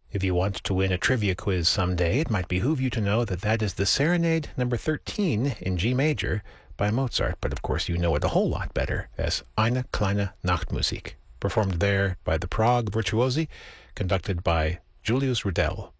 If you want to win a trivia quiz someday, it might behoove you to know that that is the Serenade number 13 in G major by Mozart, but of course you know it a whole lot better as Eine kleine Nachtmusik, performed there by the Prague Virtuosi, conducted by Julius Rudel.